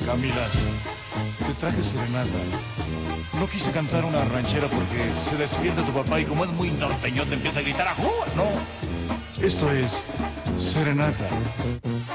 Camila, te traje serenata. No quise cantar una ranchera porque se despierta tu papá y como es muy norteño te empieza a gritar ¡ajú! No, esto es serenata.